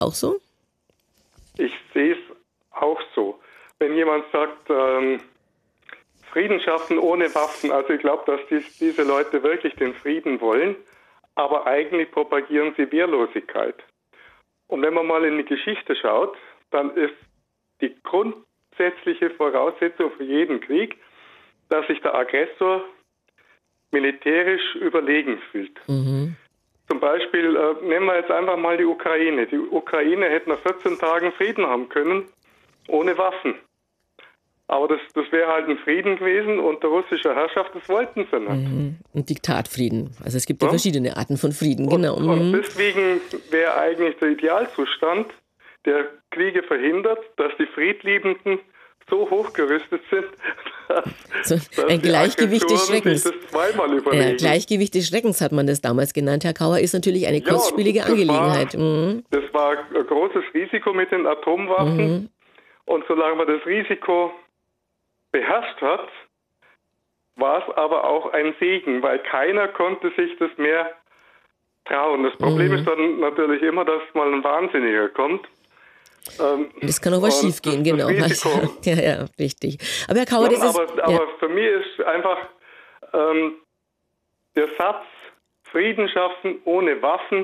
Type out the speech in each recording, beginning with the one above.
auch so? Ich sehe es auch so. Wenn jemand sagt, Frieden schaffen ohne Waffen, also ich glaube, dass diese Leute wirklich den Frieden wollen, aber eigentlich propagieren sie Wehrlosigkeit. Und wenn man mal in die Geschichte schaut, dann ist die grundsätzliche Voraussetzung für jeden Krieg, dass sich der Aggressor militärisch überlegen fühlt. Mhm. Zum Beispiel nehmen wir jetzt einfach mal die Ukraine. Die Ukraine hätte nach 14 Tagen Frieden haben können, ohne Waffen. Aber das wäre halt ein Frieden gewesen unter russischer Herrschaft, das wollten sie nicht. Mhm. Ein Diktatfrieden. Also es gibt ja verschiedene Arten von Frieden, genau. Und deswegen wäre eigentlich der Idealzustand, der Kriege verhindert, dass die Friedliebenden so hochgerüstet sind, dass ein Gleichgewicht des Schreckens. sich das zweimal überlegen. Ja, Gleichgewicht des Schreckens hat man das damals genannt, Herr Kauer, ist natürlich eine kostspielige Angelegenheit. Das war ein großes Risiko mit den Atomwaffen. Und solange man das Risiko beherrscht hat, war es aber auch ein Segen, weil keiner konnte sich das mehr trauen. Das Problem ist dann natürlich immer, dass mal ein Wahnsinniger kommt. Das kann auch was schief gehen, genau. Ja, richtig. Aber Herr Kauer, aber für mich ist einfach der Satz, Frieden schaffen ohne Waffen,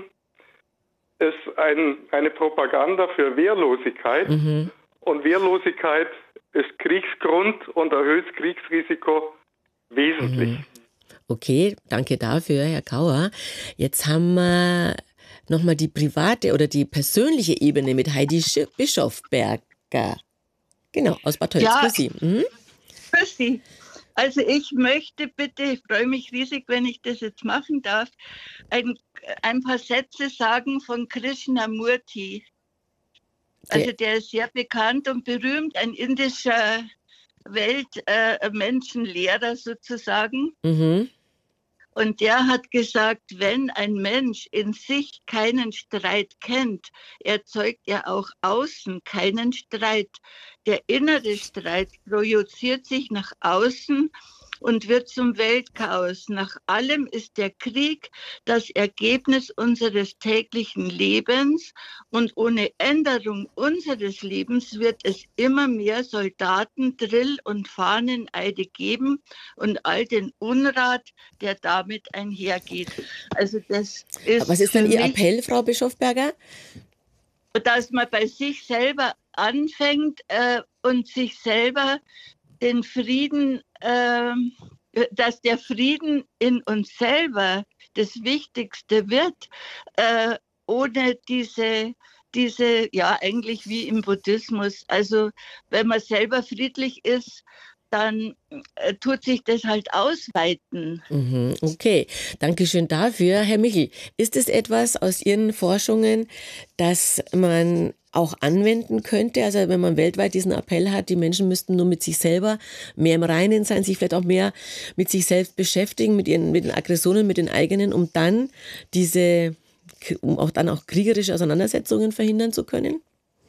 ist eine Propaganda für Wehrlosigkeit. Und Wehrlosigkeit ist Kriegsgrund und erhöht das Kriegsrisiko wesentlich. Okay, danke dafür, Herr Kauer. Jetzt haben wir nochmal die private oder die persönliche Ebene mit Heidi Bischofberger. Genau, aus Bad Tölz. Ja, für Sie. Für Sie. Also ich möchte bitte, ich freue mich riesig, wenn ich das jetzt machen darf, ein paar Sätze sagen von Krishnamurti. Also der ist sehr bekannt und berühmt, ein indischer Menschenlehrer sozusagen. Und der hat gesagt, wenn ein Mensch in sich keinen Streit kennt, erzeugt er auch außen keinen Streit. Der innere Streit projiziert sich nach außen und wird zum Weltchaos. Nach allem ist der Krieg das Ergebnis unseres täglichen Lebens und ohne Änderung unseres Lebens wird es immer mehr Soldaten, Drill- und Fahneneide geben und all den Unrat, der damit einhergeht. Also das ist Was ist denn Ihr Appell, Frau Bischofberger? Dass man bei sich selber anfängt und sich selber den Frieden, dass der Frieden in uns selber das Wichtigste wird, ohne diese, ja eigentlich wie im Buddhismus, also wenn man selber friedlich ist, dann tut sich das halt ausweiten. Okay, danke schön dafür. Herr Michel, ist es etwas aus Ihren Forschungen, das man auch anwenden könnte? Also wenn man weltweit diesen Appell hat, die Menschen müssten nur mit sich selber mehr im Reinen sein, sich vielleicht auch mehr mit sich selbst beschäftigen, mit den Aggressionen, mit den eigenen, um dann auch kriegerische Auseinandersetzungen verhindern zu können?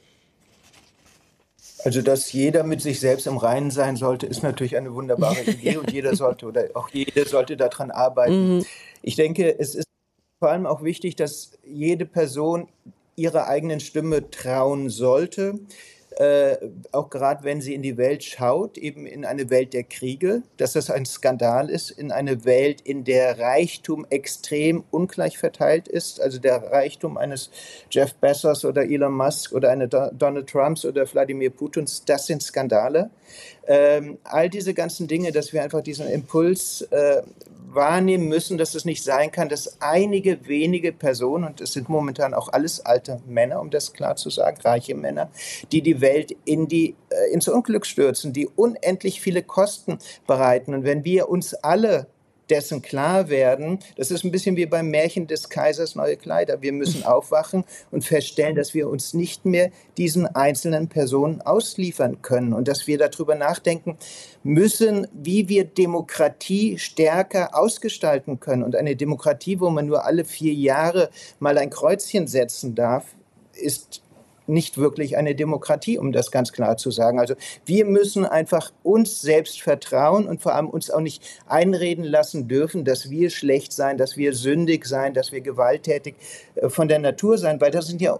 Also, dass jeder mit sich selbst im Reinen sein sollte, ist natürlich eine wunderbare Idee und jeder sollte daran arbeiten. Ich denke, es ist vor allem auch wichtig, dass jede Person ihrer eigenen Stimme trauen sollte, auch gerade wenn sie in die Welt schaut, eben in eine Welt der Kriege, dass das ein Skandal ist, in eine Welt, in der Reichtum extrem ungleich verteilt ist, also der Reichtum eines Jeff Bezos oder Elon Musk oder eines Donald Trumps oder Wladimir Putins, das sind Skandale. All diese ganzen Dinge, dass wir einfach diesen Impuls wahrnehmen müssen, dass es nicht sein kann, dass einige wenige Personen, und es sind momentan auch alles alte Männer, um das klar zu sagen, reiche Männer, die Welt ins Unglück stürzen, die unendlich viele Kosten bereiten. Und wenn wir uns alle dessen klar werden, das ist ein bisschen wie beim Märchen des Kaisers neue Kleider. Wir müssen aufwachen und feststellen, dass wir uns nicht mehr diesen einzelnen Personen ausliefern können und dass wir darüber nachdenken müssen, wie wir Demokratie stärker ausgestalten können. Und eine Demokratie, wo man nur alle 4 Jahre mal ein Kreuzchen setzen darf, ist nicht wirklich eine Demokratie, um das ganz klar zu sagen. Also wir müssen einfach uns selbst vertrauen und vor allem uns auch nicht einreden lassen dürfen, dass wir schlecht sein, dass wir sündig sein, dass wir gewalttätig von der Natur sein, weil das sind ja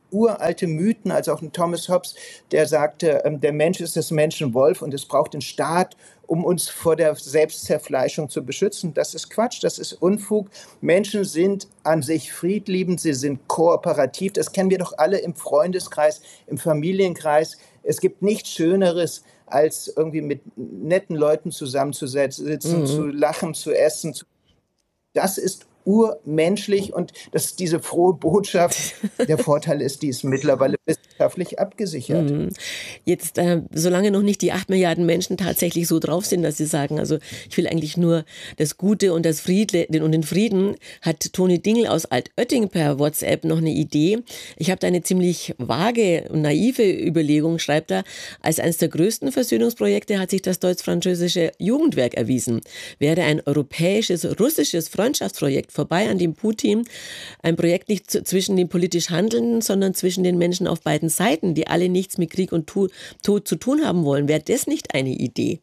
uralte Mythen, also auch ein Thomas Hobbes, der sagte, der Mensch ist des Menschen Wolf und es braucht den Staat, um uns vor der Selbstzerfleischung zu beschützen. Das ist Quatsch, das ist Unfug. Menschen sind an sich friedliebend, sie sind kooperativ. Das kennen wir doch alle im Freundeskreis, im Familienkreis. Es gibt nichts Schöneres, als irgendwie mit netten Leuten zusammenzusitzen, zu lachen, zu essen. Das ist urmenschlich und das ist diese frohe Botschaft. Der Vorteil ist, die ist mittlerweile wissenschaftlich abgesichert. Jetzt, solange noch nicht die 8 Milliarden Menschen tatsächlich so drauf sind, dass sie sagen, also ich will eigentlich nur das Gute und das den Frieden, hat Toni Dingel aus Altötting per WhatsApp noch eine Idee. Ich habe da eine ziemlich vage und naive Überlegung, schreibt er. Als eines der größten Versöhnungsprojekte hat sich das deutsch-französische Jugendwerk erwiesen. Wäre ein europäisches-russisches Freundschaftsprojekt vorbei an dem Putin, ein Projekt nicht zwischen den politisch Handelnden, sondern zwischen den Menschen auf beiden Seiten, die alle nichts mit Krieg und Tod zu tun haben wollen. Wäre das nicht eine Idee?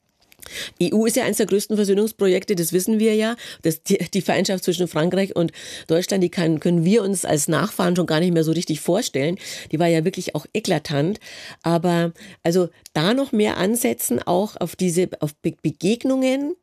EU ist ja eines der größten Versöhnungsprojekte, das wissen wir ja. Die Feindschaft zwischen Frankreich und Deutschland, die können wir uns als Nachfahren schon gar nicht mehr so richtig vorstellen. Die war ja wirklich auch eklatant. Aber also da noch mehr ansetzen, auch auf Begegnungen.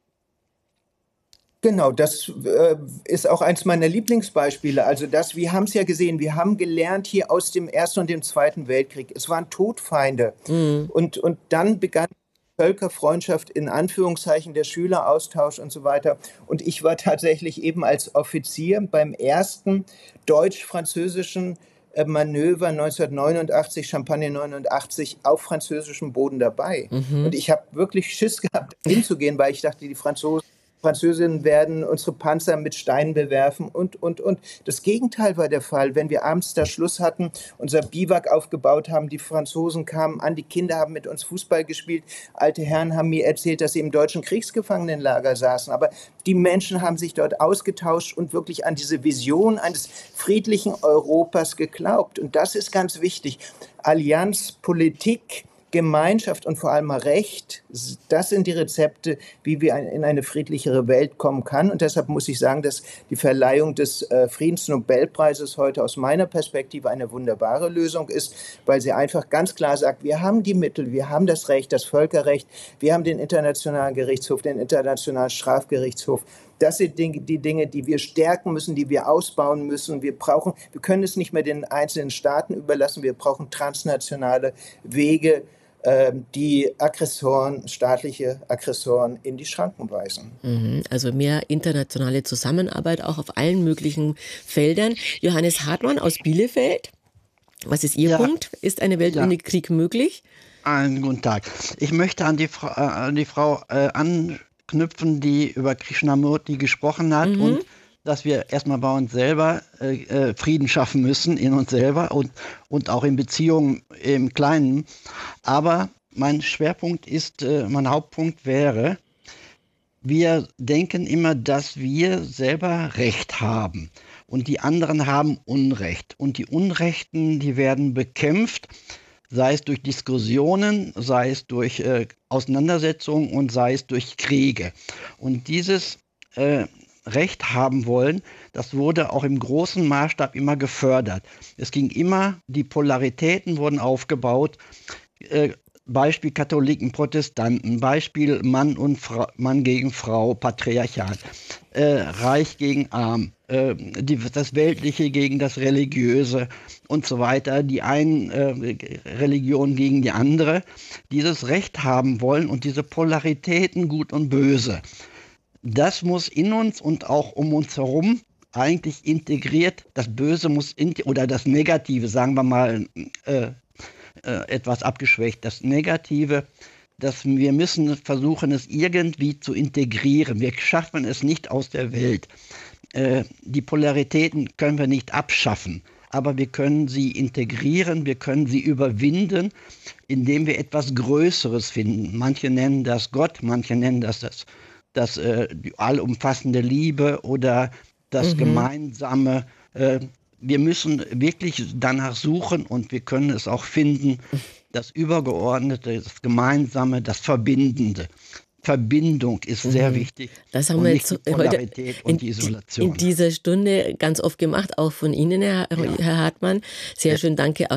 Genau, das ist auch eins meiner Lieblingsbeispiele. Also wir haben es ja gesehen, wir haben gelernt hier aus dem Ersten und dem Zweiten Weltkrieg. Es waren Todfeinde. Und dann begann Völkerfreundschaft in Anführungszeichen, der Schüleraustausch und so weiter. Und ich war tatsächlich eben als Offizier beim ersten deutsch-französischen Manöver 1989, Champagne 89, auf französischem Boden dabei. Und ich habe wirklich Schiss gehabt, hinzugehen, weil ich dachte, die Französinnen werden unsere Panzer mit Steinen bewerfen und. Das Gegenteil war der Fall. Wenn wir abends da Schluss hatten, unser Biwak aufgebaut haben, die Franzosen kamen an, die Kinder haben mit uns Fußball gespielt. Alte Herren haben mir erzählt, dass sie im deutschen Kriegsgefangenenlager saßen. Aber die Menschen haben sich dort ausgetauscht und wirklich an diese Vision eines friedlichen Europas geglaubt. Und das ist ganz wichtig. Allianz, Politik, Gemeinschaft und vor allem Recht, das sind die Rezepte, wie wir in eine friedlichere Welt kommen kann. Und deshalb muss ich sagen, dass die Verleihung des Friedensnobelpreises heute aus meiner Perspektive eine wunderbare Lösung ist, weil sie einfach ganz klar sagt, wir haben die Mittel, wir haben das Recht, das Völkerrecht, wir haben den Internationalen Gerichtshof, den Internationalen Strafgerichtshof. Das sind die Dinge, die wir stärken müssen, die wir ausbauen müssen. Wir können es nicht mehr den einzelnen Staaten überlassen. Wir brauchen transnationale Wege, die staatliche Aggressoren in die Schranken weisen. Also mehr internationale Zusammenarbeit auch auf allen möglichen Feldern. Johannes Hartmann aus Bielefeld, was ist Ihr Punkt? Ist eine Welt ohne Krieg möglich? Einen guten Tag. Ich möchte an die Frau anknüpfen, die über Krishnamurti gesprochen hat und dass wir erstmal bei uns selber Frieden schaffen müssen, in uns selber und auch in Beziehungen im Kleinen. Aber mein Hauptpunkt wäre, wir denken immer, dass wir selber Recht haben und die anderen haben Unrecht. Und die Unrechten, die werden bekämpft, sei es durch Diskussionen, sei es durch Auseinandersetzungen und sei es durch Kriege. Und dieses Recht haben wollen, das wurde auch im großen Maßstab immer gefördert. Es ging immer, die Polaritäten wurden aufgebaut, Beispiel Katholiken, Protestanten, Beispiel Mann gegen Frau, Patriarchat, Reich gegen Arm, das Weltliche gegen das Religiöse und so weiter, die einen Religion gegen die andere, dieses Recht haben wollen und diese Polaritäten Gut und Böse. Das muss in uns und auch um uns herum eigentlich integriert, das Böse muss, oder das Negative, sagen wir mal etwas abgeschwächt, das Negative, dass wir müssen versuchen, es irgendwie zu integrieren. Wir schaffen es nicht aus der Welt. Die Polaritäten können wir nicht abschaffen, aber wir können sie integrieren, wir können sie überwinden, indem wir etwas Größeres finden. Manche nennen das Gott, manche nennen das die allumfassende Liebe oder das Gemeinsame. Wir müssen wirklich danach suchen und wir können es auch finden, das Übergeordnete, das Gemeinsame, das Verbindende. Verbindung ist sehr wichtig. Das haben wir jetzt heute und die Isolation. In dieser Stunde ganz oft gemacht, auch von Ihnen, Herr Hartmann. Sehr schön, danke